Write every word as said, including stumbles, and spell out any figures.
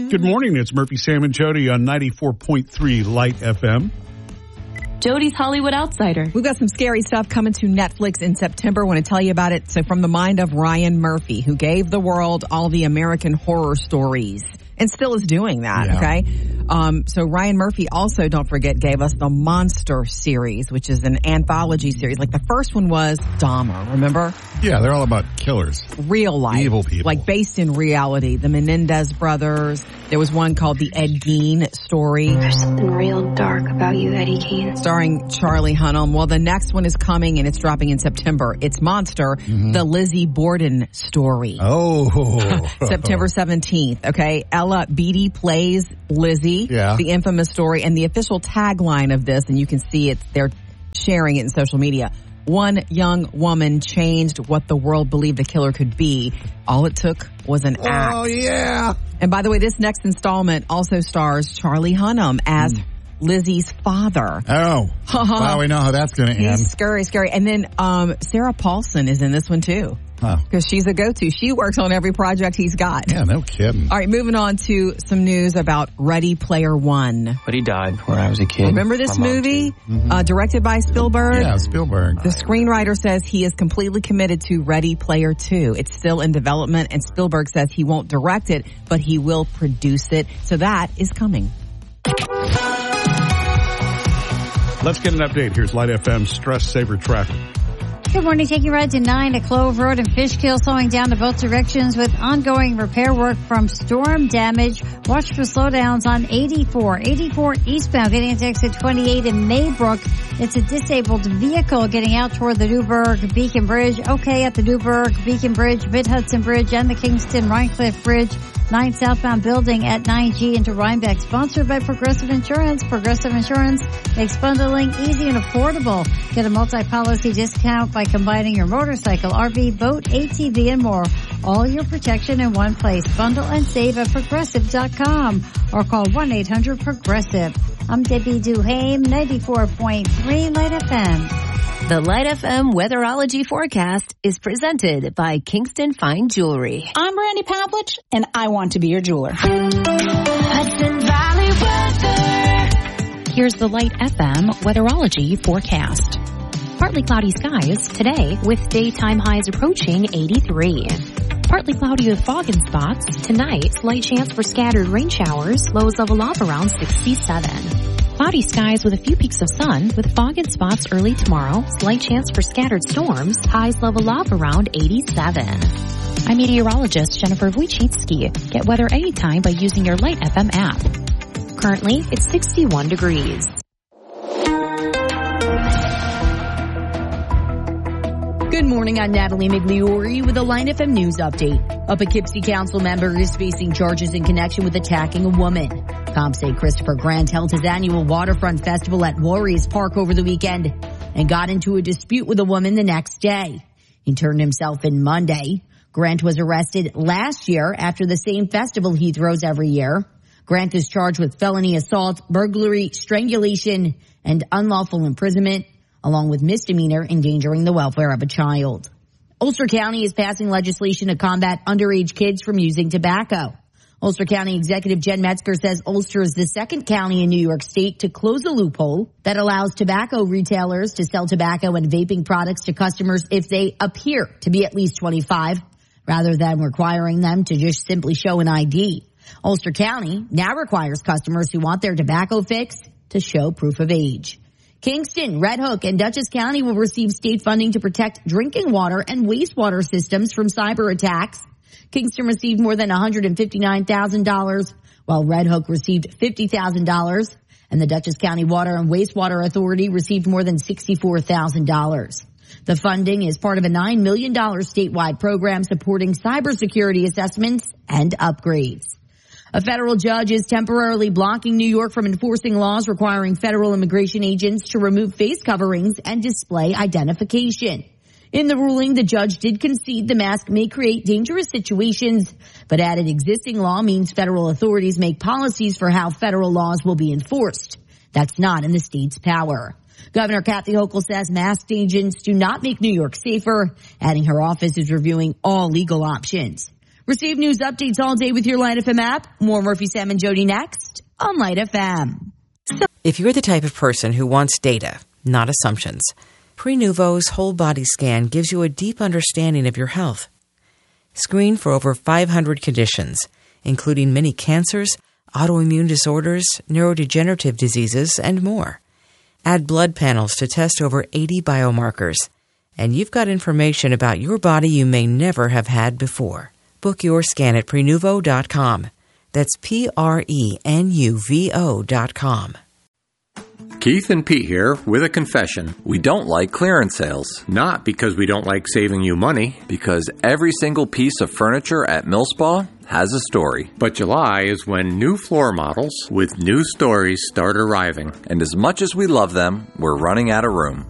Good morning. It's Murphy, Sam, and Jody on ninety-four point three Light F M. Jody's Hollywood Outsider. We've got some scary stuff coming to Netflix in September. I want to tell you about it. So from the mind of Ryan Murphy, who gave the world all the American horror stories and still is doing that, yeah. okay? Um, so Ryan Murphy also, don't forget, gave us the Monster series, which is an anthology series. Like the first one was Dahmer, remember? Yeah, they're all about killers. Real life. Evil people. Like based in reality. The Menendez brothers. There was one called the Ed Gein story. There's something real dark about you, Eddie Gein. Starring Charlie Hunnam. Well, the next one is coming and it's dropping in September. It's Monster, mm-hmm. the Lizzie Borden story. Oh. September seventeenth, okay? Ella Beatty plays Lizzie, yeah. the infamous story, and the official tagline of this, and you can see it, they're sharing it in social media. One young woman changed what the world believed the killer could be. All it took was an act. Oh, yeah. And by the way, this next installment also stars Charlie Hunnam as mm. Lizzie's father. Oh. Wow, we know how that's going to end. He's scary, scary. And then um, Sarah Paulson is in this one, too. Huh. Because she's a go-to. She works on every project he's got. Yeah, no kidding. All right, moving on to some news about Ready Player One. But he died when I was a kid. Remember this movie? Mm-hmm. Uh, directed by Spielberg? Yeah, Spielberg. The screenwriter says he is completely committed to Ready Player Two. It's still in development, and Spielberg says he won't direct it, but he will produce it. So that is coming. Let's get an update. Here's Light F M's Stress Saver Traffic. Good morning. Taking right to nine at Clove Road and Fishkill, slowing down to both directions with ongoing repair work from storm damage. Watch for slowdowns on eighty-four. eighty-four eastbound getting into exit twenty-eight in Maybrook. It's a disabled vehicle getting out toward the Newburgh Beacon Bridge. Okay at the Newburgh Beacon Bridge, Mid-Hudson Bridge, and the Kingston Rhinecliff Bridge. nine southbound building at nine G into Rhinebeck. Sponsored by Progressive Insurance. Progressive Insurance makes bundling easy and affordable. Get a multi-policy discount by combining your motorcycle, R V, boat, A T V, and more. All your protection in one place. Bundle and save at progressive dot com or call one eight hundred progressive. I'm Debbie Duhame, ninety-four point three Light F M. The Light F M Weatherology Forecast is presented by Kingston Fine Jewelry. I'm Randy Pavlich, and I want to be your jeweler. Hudson Valley Weather. Here's the Light F M Weatherology Forecast. Partly cloudy skies today with daytime highs approaching eighty-three. Partly cloudy with fog in spots. Tonight, slight chance for scattered rain showers. Lows level off around sixty-seven. Cloudy skies with a few peaks of sun with fog in spots early tomorrow. Slight chance for scattered storms. Highs level off around eighty-seven. I'm meteorologist Jennifer Wojcicki. Get weather anytime by using your Light F M app. Currently, it's sixty-one degrees. Good morning, I'm Natalie Migliori with a Light F M News update. A Poughkeepsie council member is facing charges in connection with attacking a woman. Cops say Christopher Grant held his annual waterfront festival at Warriors Park over the weekend and got into a dispute with a woman the next day. He turned himself in Monday. Grant was arrested last year after the same festival he throws every year. Grant is charged with felony assault, burglary, strangulation, and unlawful imprisonment, along with misdemeanor endangering the welfare of a child. Ulster County is passing legislation to combat underage kids from using tobacco. Ulster County Executive Jen Metzger says Ulster is the second county in New York State to close a loophole that allows tobacco retailers to sell tobacco and vaping products to customers if they appear to be at least twenty-five, rather than requiring them to just simply show an I D. Ulster County now requires customers who want their tobacco fix to show proof of age. Kingston, Red Hook, and Dutchess County will receive state funding to protect drinking water and wastewater systems from cyber attacks. Kingston received more than one hundred fifty-nine thousand dollars, while Red Hook received fifty thousand dollars, and the Dutchess County Water and Wastewater Authority received more than sixty-four thousand dollars. The funding is part of a nine million dollars statewide program supporting cybersecurity assessments and upgrades. A federal judge is temporarily blocking New York from enforcing laws requiring federal immigration agents to remove face coverings and display identification. In the ruling, the judge did concede the mask may create dangerous situations, but added existing law means federal authorities make policies for how federal laws will be enforced. That's not in the state's power. Governor Kathy Hochul says masked agents do not make New York safer, adding her office is reviewing all legal options. Receive news updates all day with your Light F M app. More Murphy, Sam, and Jody next on Light F M. If you're the type of person who wants data, not assumptions, Prenuvo's whole body scan gives you a deep understanding of your health. Screen for over five hundred conditions, including many cancers, autoimmune disorders, neurodegenerative diseases, and more. Add blood panels to test over eighty biomarkers, and you've got information about your body you may never have had before. Book your scan at Prenuvo dot com. That's P R E N U V O dot com. Keith and Pete here with a confession. We don't like clearance sales. Not because we don't like saving you money. Because every single piece of furniture at Millspa has a story. But July is when new floor models with new stories start arriving. And as much as we love them, we're running out of room.